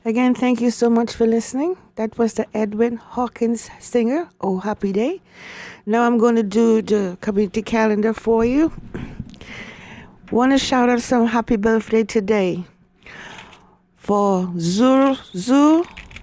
Again, thank you so much for listening. That was the Edwin Hawkins singer, Oh Happy Day. Now I'm going to do the community calendar for you. Want to shout out some happy birthday today for Zoo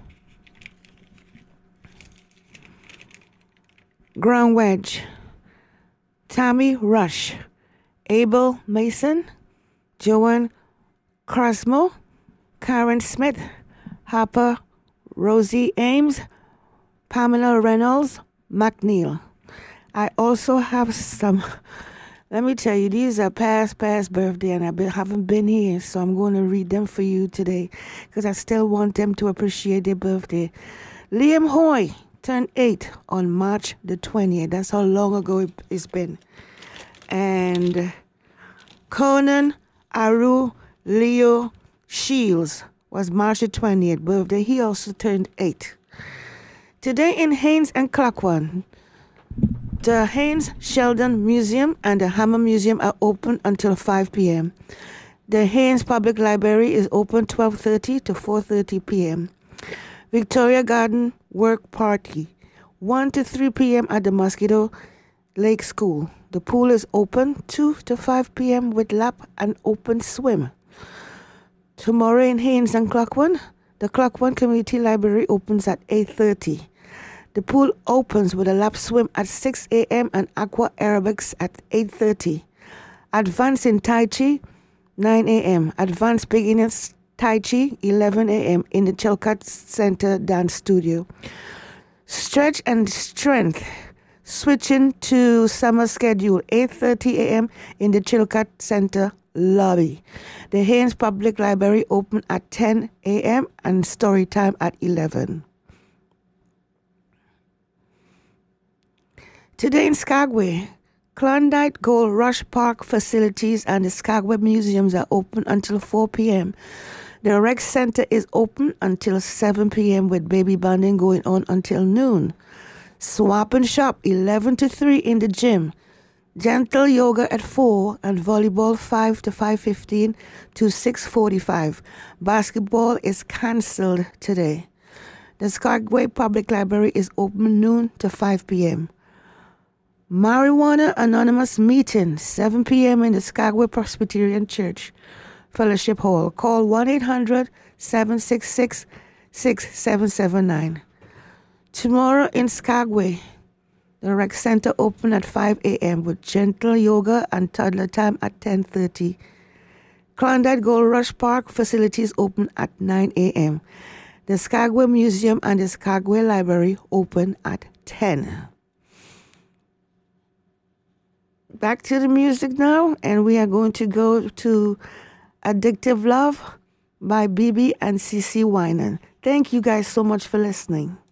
Ground Wedge, Tammy Rush, Abel Mason, Joanne Crosmo, Karen Smith, Harper Rosie Ames, Pamela Reynolds, McNeil. I also have some, let me tell you, these are past birthday, and I haven't been here, so I'm going to read them for you today because I still want them to appreciate their birthday. Liam Hoy turned 8 on March the 20th. That's how long ago it's been. And Conan Aru Leo Shields was March the 20th birthday. He also turned 8. Today in Haynes and Clackwan, the Haynes Sheldon Museum and the Hammer Museum are open until 5 p.m. The Haynes Public Library is open 12:30 to 4:30 p.m. Victoria Garden Work Party, 1 to 3 p.m. at the Mosquito Lake School. The pool is open 2 to 5 p.m. with lap and open swim. Tomorrow in Haynes and Clackwan, the Clackwan Community Library opens at 8:30. The pool opens with a lap swim at 6 a.m. and aqua aerobics at 8:30. Advance in Tai Chi, 9 a.m. Advanced beginners Tai Chi, 11 a.m. in the Chilkat Center Dance Studio. Stretch and strength, switching to summer schedule, 8:30 a.m. in the Chilkat Center lobby. The Haynes Public Library open at 10 a.m. and story time at 11. Today in Skagway, Klondike Gold Rush Park facilities and the Skagway museums are open until 4 p.m. The rec center is open until 7 p.m. with baby bonding going on until noon. Swap and shop 11 to 3 in the gym. Gentle yoga at 4 and volleyball 5 to 5:15 to 6:45. Basketball is cancelled today. The Skagway Public Library is open noon to 5 p.m. Marijuana Anonymous meeting, 7 p.m. in the Skagway Presbyterian Church Fellowship Hall. Call 1-800-766-6779. Tomorrow in Skagway, the rec center open at 5 a.m. with gentle yoga and toddler time at 10:30. Klondike Gold Rush Park facilities open at 9 a.m. The Skagway Museum and the Skagway Library open at 10. Back to the music now, and we are going to go to Addictive Love by BB and CC Winan. Thank you guys so much for listening.